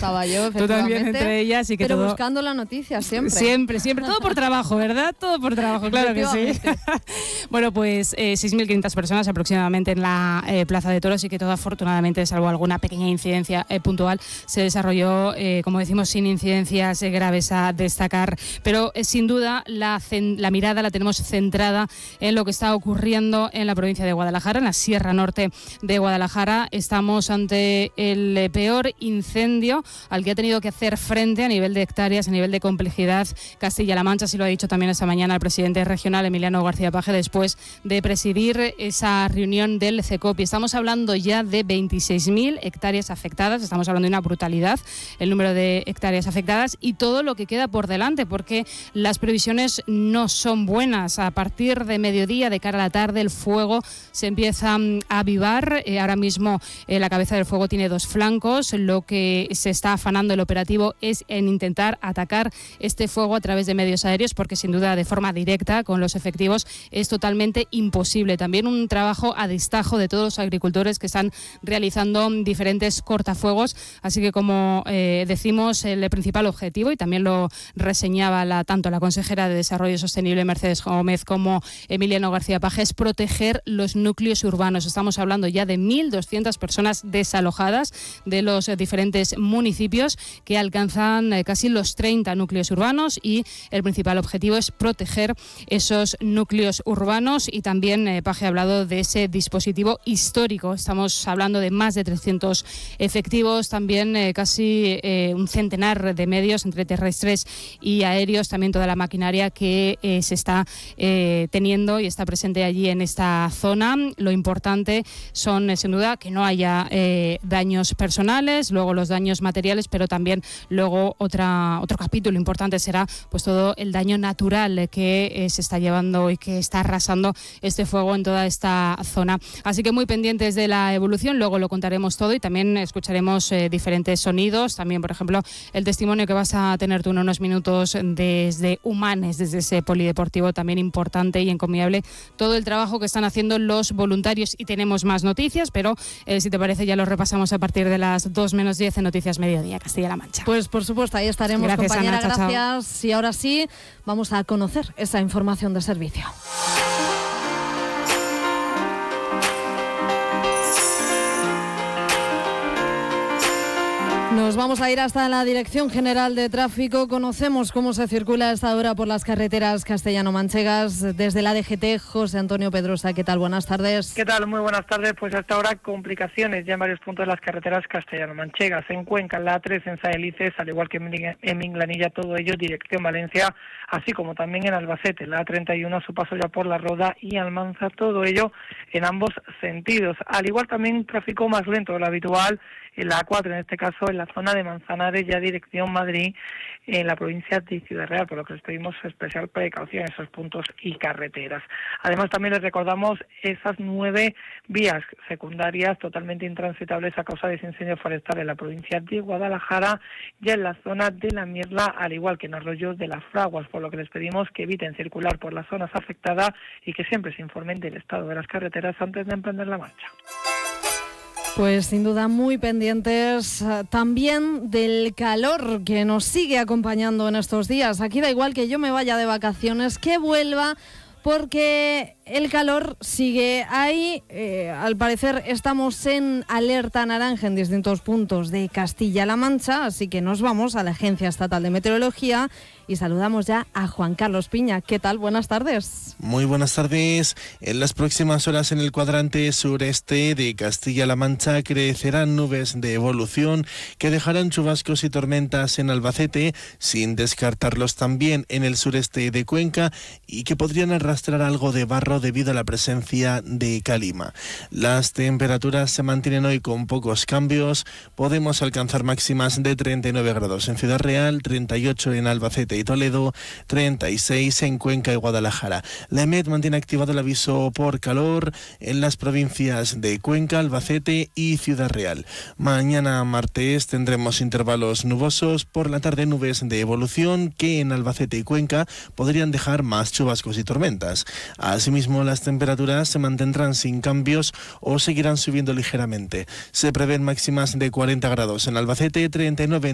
estaba yo, Tú también entre ellas. Y que pero todo... buscando la noticia siempre. Siempre. Todo por trabajo, ¿verdad? Todo por trabajo, claro que sí. Bueno, pues 6.500 personas aproximadamente en la Plaza de Toros y que todo afortunadamente, salvo alguna pequeña incidencia puntual, se desarrolló, como decimos, sin incidencias graves a destacar. Pero sin duda la mirada la tenemos centrada en lo que está ocurriendo en la provincia de Guadalajara, en la Sierra Norte de Guadalajara. Estamos ante el peor incendio al que ha tenido que hacer frente a nivel de hectáreas, a nivel de complejidad Castilla-La Mancha. Así lo ha dicho también esta mañana el presidente regional Emiliano García Paje después de presidir esa reunión del CECOPI. Estamos hablando ya de 26.000 hectáreas afectadas, estamos hablando de una brutalidad, el número de hectáreas afectadas y todo lo que queda por delante, porque las previsiones no son buenas. A partir de mediodía, de cara a la tarde, el fuego se empieza a avivar. Ahora mismo la cabeza del fuego tiene dos flancos. Lo que se está afanando el operativo es en intentar atacar este fuego a través de medios aéreos, porque sin duda de forma directa con los efectivos es totalmente imposible. También un trabajo a destajo de todos los agricultores que están realizando diferentes cortafuegos. Así que, como decimos, el principal objetivo, y también lo reseñaba tanto la consejera de Desarrollo Sostenible Mercedes Gómez como Emiliano García Paje, es proteger los núcleos urbanos. Estamos hablando ya de 1.200 personas desalojadas de los diferentes municipios, que alcanzan casi los 30 núcleos urbanos, y el principal objetivo es proteger esos núcleos urbanos. Y también Paje ha hablado de ese dispositivo histórico. Estamos hablando de más de 300 efectivos, también casi un centenar de medios entre terrestres y aéreos, también toda la maquinaria que se está teniendo y está presente allí en esta zona. Lo importante son, sin duda, que no haya daños personales, luego los daños materiales, pero también luego otro capítulo importante será pues todo el daño natural que se está llevando y que está arrasando este fuego en toda esta zona. Así que muy pendientes de la evolución, luego lo contaremos todo y también escucharemos diferentes sonidos. También, por ejemplo, el testimonio que vas a tener tú en unos minutos desde Humanes, desde ese polideportivo también importante y encomiable, todo el trabajo que están haciendo los voluntarios. Y tenemos más noticias, pero si te parece ya lo repasamos a partir de las 2 menos 10 en Noticias Mediodía, Castilla-La Mancha. Pues por supuesto, ahí estaremos, gracias, compañera, Ana, chao, gracias. Chao. Y ahora sí, vamos a conocer esa información de servicio. Nos vamos a ir hasta la Dirección General de Tráfico. Conocemos cómo se circula a esta hora por las carreteras castellano-manchegas. Desde la DGT, José Antonio Pedrosa, ¿qué tal? Buenas tardes. ¿Qué tal? Muy buenas tardes. Pues hasta ahora complicaciones ya en varios puntos de las carreteras castellano-manchegas. En Cuenca, en la A3, en Saelices, al igual que en Minglanilla, todo ello dirección Valencia, así como también en Albacete, la A31 a su paso ya por La Roda y Almanza, todo ello en ambos sentidos. Al igual también tráfico más lento de lo habitual en la A4, en este caso en la zona de Manzanares, ya dirección Madrid, en la provincia de Ciudad Real, por lo que les pedimos especial precaución en esos puntos y carreteras. Además, también les recordamos esas 9 vías secundarias totalmente intransitables a causa de ese incendio forestal en la provincia de Guadalajara, ya en la zona de la Mierla, al igual que en Arroyo de las Fraguas, por lo que les pedimos que eviten circular por las zonas afectadas y que siempre se informen del estado de las carreteras antes de emprender la marcha. Pues sin duda muy pendientes también del calor que nos sigue acompañando en estos días. Aquí da igual que yo me vaya de vacaciones, que vuelva, porque el calor sigue ahí. Al parecer estamos en alerta naranja en distintos puntos de Castilla-La Mancha, así que nos vamos a la Agencia Estatal de Meteorología y saludamos ya a Juan Carlos Piña. ¿Qué tal? Buenas tardes. Muy buenas tardes. En las próximas horas en el cuadrante sureste de Castilla-La Mancha crecerán nubes de evolución que dejarán chubascos y tormentas en Albacete, sin descartarlos también en el sureste de Cuenca, y que podrían arrastrar algo de barro debido a la presencia de calima. Las temperaturas se mantienen hoy con pocos cambios. Podemos alcanzar máximas de 39 grados en Ciudad Real, 38 en Albacete y Toledo, 36 en Cuenca y Guadalajara. La EMET mantiene activado el aviso por calor en las provincias de Cuenca, Albacete y Ciudad Real. Mañana martes tendremos intervalos nubosos, por la tarde nubes de evolución que en Albacete y Cuenca podrían dejar más chubascos y tormentas. Asimismo, las temperaturas se mantendrán sin cambios o seguirán subiendo ligeramente. Se prevén máximas de 40 grados en Albacete, 39